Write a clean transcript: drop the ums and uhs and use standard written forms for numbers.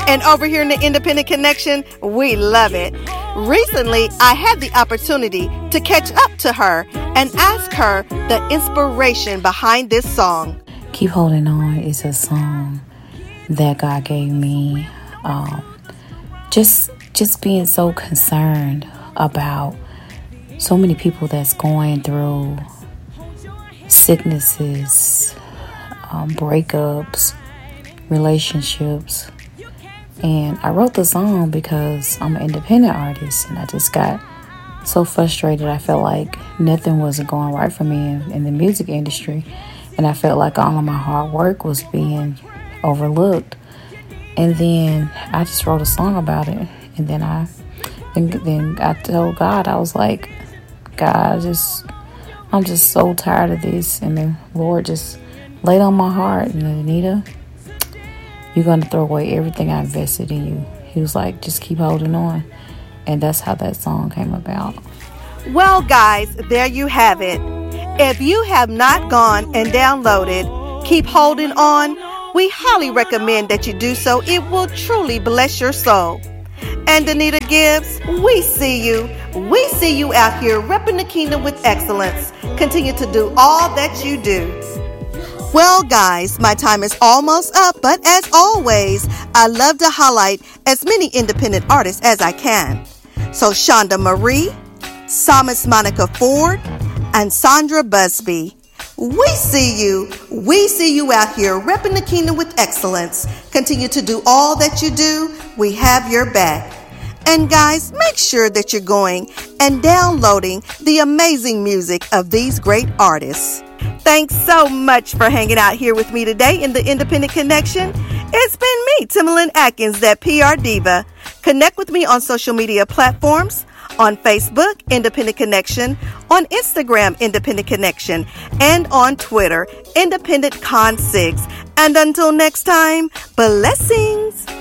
And over here in the Independent Connection, we love it. Recently, I had the opportunity to catch up to her and ask her the inspiration behind this song. Keep Holding On is a song that God gave me. Just being so concerned about so many people that's going through sicknesses, breakups, relationships. And I wrote the song because I'm an independent artist, and I just got so frustrated. I felt like nothing wasn't going right for me in the music industry, and I felt like all of my hard work was being overlooked. And then I just wrote a song about it, and then I told God, I was like, God, I'm just so tired of this. And the Lord just laid on my heart, and Anita, you're going to throw away everything I invested in you. He was like, just keep holding on. And that's how that song came about. Well, guys, there you have it. If you have not gone and downloaded Keep Holding On, we highly recommend that you do so. It will truly bless your soul. And Anita Gibbs, we see you. We see you out here repping the kingdom with excellence. Continue to do all that you do. Well, guys, my time is almost up, but as always, I love to highlight as many independent artists as I can. So Shonda Marie, Psalmist Monica Ford, and Sandra Busby, we see you. We see you out here repping the kingdom with excellence. Continue to do all that you do. We have your back. And guys, make sure that you're going and downloading the amazing music of these great artists. Thanks so much for hanging out here with me today in the Independent Connection. It's been me, Timberland Atkins, that PR diva. Connect with me on social media platforms. On Facebook, Independent Connection. On Instagram, Independent Connection. And on Twitter, Independent Con 6. And until next time, blessings.